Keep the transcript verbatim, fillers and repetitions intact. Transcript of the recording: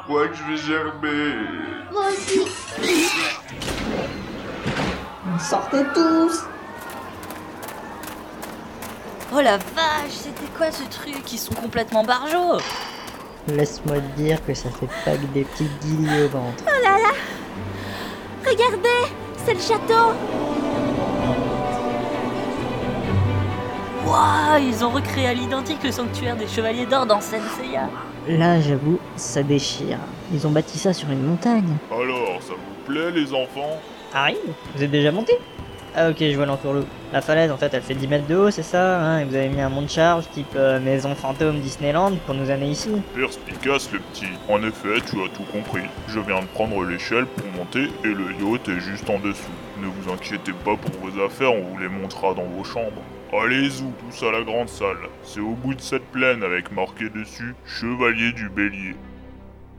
crois que je vais gerber. Moi aussi. Sortez tous. Oh la vache, c'était quoi ce truc? Ils sont complètement barjots. Laisse-moi te dire que ça fait pas que des petits guillis au ventre. Oh là là. Regardez, c'est le château. Waouh, ils ont recréé à l'identique le sanctuaire des Chevaliers d'Or dans Senseiya. Là, j'avoue, ça déchire. Ils ont bâti ça sur une montagne. Alors, ça vous plaît les enfants? Harry, vous êtes déjà monté? Ah ok, je vois l'entourloupe. La falaise, en fait, elle fait dix mètres de haut, c'est ça, hein, et vous avez mis un mont de charge type euh, maison fantôme Disneyland pour nous amener ici. Perspicace le petit. En effet, tu as tout compris. Je viens de prendre l'échelle pour monter et le yacht est juste en dessous. Ne vous inquiétez pas pour vos affaires, on vous les montrera dans vos chambres. Allez-y tous à la grande salle. C'est au bout de cette plaine avec marqué dessus Chevalier du Bélier.